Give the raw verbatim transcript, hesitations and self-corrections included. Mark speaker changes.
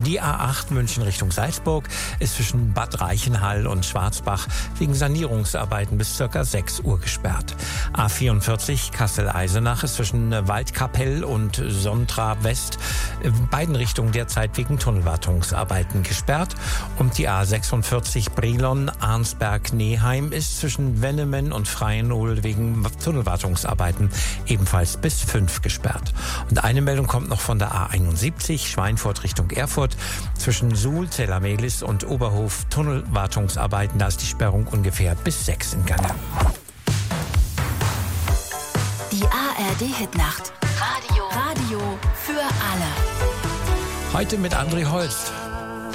Speaker 1: Die A acht München Richtung Salzburg ist zwischen Bad Reichenhall und Schwarzbach wegen Sanierungsarbeiten bis ca. sechs Uhr gesperrt. A vierundvierzig Kassel-Eisenach ist zwischen Waldkapell und Sontra West in beiden Richtungen derzeit wegen Tunnelwartungsarbeiten gesperrt. Und die A sechsundvierzig Brilon-Arnsberg-Neheim ist zwischen Wennemen und Freienol wegen Tunnelwartungsarbeiten ebenfalls bis fünf gesperrt. Und eine Meldung kommt noch von der A einundsiebzig Schweinfurt Richtung Erfurt. Zwischen Suhl, Zellamelis und Oberhof Tunnelwartungsarbeiten. Da ist die Sperrung ungefähr bis sechs in Gange.
Speaker 2: Die A R D-Hitnacht. Radio. Radio für alle.
Speaker 1: Heute mit André Holst.